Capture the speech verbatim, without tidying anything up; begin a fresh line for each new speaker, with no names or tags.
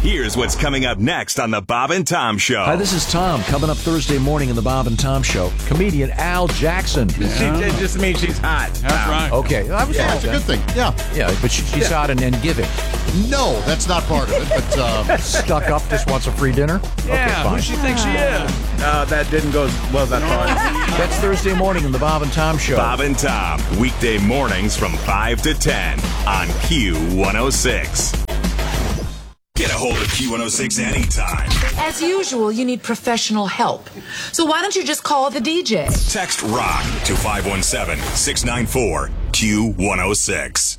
Here's what's coming up next on the Bob and Tom Show.
Hi, this is Tom. Coming up Thursday morning in the Bob and Tom Show, comedian Al Jackson.
Yeah. She, it just means she's hot.
That's right.
Okay. I was
Yeah, that's a good thing. Yeah.
Yeah, but she, she's hot and, and giving.
No, that's not part of it, but... Um,
Stuck up, just wants a free dinner?
Yeah,
okay, fine.
who she thinks she is?
Uh, that didn't go as well that far.
That's Thursday morning in the Bob and Tom Show.
Bob and Tom, weekday mornings from five to ten on Q one oh six. Get a hold of Q one oh six anytime.
As usual, you need professional help. So why don't you just call the D J?
Text ROCK to five one seven, six nine four, Q one oh six.